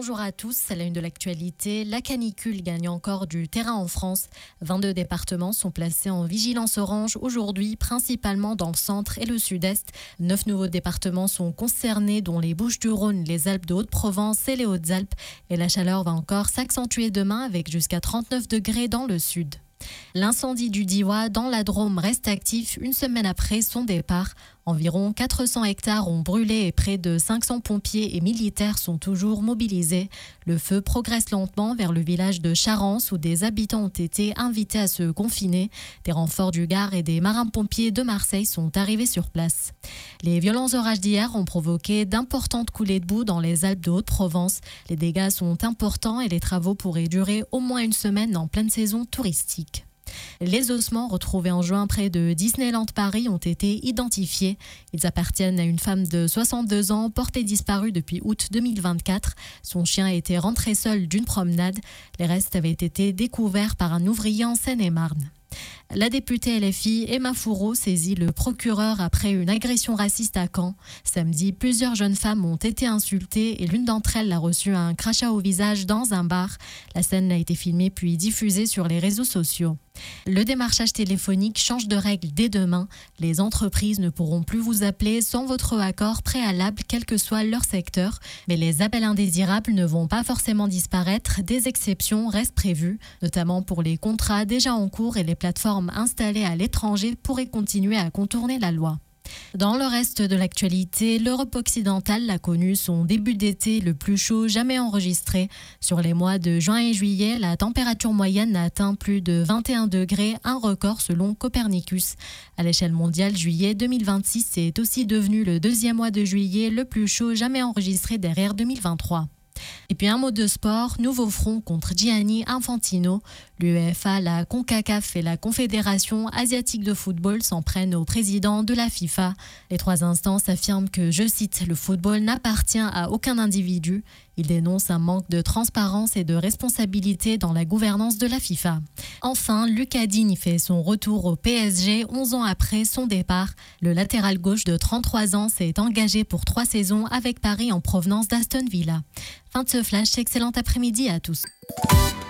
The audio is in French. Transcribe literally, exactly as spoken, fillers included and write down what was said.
Bonjour à tous, c'est la une de l'actualité. La canicule gagne encore du terrain en France. vingt-deux départements sont placés en vigilance orange aujourd'hui, principalement dans le centre et le sud-est. Neuf nouveaux départements sont concernés, dont les Bouches-du-Rhône, les Alpes de Haute-Provence et les Hautes-Alpes. Et la chaleur va encore s'accentuer demain avec jusqu'à trente-neuf degrés dans le sud. L'incendie du Diois dans la Drôme reste actif une semaine après son départ. Environ quatre cents hectares ont brûlé et près de cinq cents pompiers et militaires sont toujours mobilisés. Le feu progresse lentement vers le village de Charance où des habitants ont été invités à se confiner. Des renforts du Gard et des marins-pompiers de Marseille sont arrivés sur place. Les violents orages d'hier ont provoqué d'importantes coulées de boue dans les Alpes de Haute-Provence. Les dégâts sont importants et les travaux pourraient durer au moins une semaine en pleine saison touristique. Les ossements retrouvés en juin près de Disneyland Paris ont été identifiés. Ils appartiennent à une femme de soixante-deux ans portée disparue depuis août deux mille vingt-quatre. Son chien était rentré seul d'une promenade. Les restes avaient été découverts par un ouvrier en Seine-et-Marne. La députée L F I Emma Fourreau saisit le procureur après une agression raciste à Caen. Samedi, plusieurs jeunes femmes ont été insultées et l'une d'entre elles a reçu un crachat au visage dans un bar. La scène a été filmée puis diffusée sur les réseaux sociaux. Le démarchage téléphonique change de règle dès demain. Les entreprises ne pourront plus vous appeler sans votre accord préalable, quel que soit leur secteur. Mais les appels indésirables ne vont pas forcément disparaître. Des exceptions restent prévues, notamment pour les contrats déjà en cours et les plateformes installées à l'étranger pourraient continuer à contourner la loi. Dans le reste de l'actualité, l'Europe occidentale a connu son début d'été le plus chaud jamais enregistré. Sur les mois de juin et juillet, la température moyenne a atteint plus de vingt et un degrés, un record selon Copernicus. À l'échelle mondiale, juillet deux mille vingt-six est aussi devenu le deuxième mois de juillet le plus chaud jamais enregistré derrière deux mille vingt-trois. Et puis un mot de sport, nouveau front contre Gianni Infantino. L'UEFA, la CONCACAF et la Confédération asiatique de football s'en prennent au président de la FIFA. Les trois instances affirment que, je cite, le football n'appartient à aucun individu. Ils dénoncent un manque de transparence et de responsabilité dans la gouvernance de la FIFA. Enfin, Lucas Digne fait son retour au P S G onze ans après son départ. Le latéral gauche de trente-trois ans s'est engagé pour trois saisons avec Paris en provenance d'Aston Villa. Fin de ce flash, excellent après-midi à tous.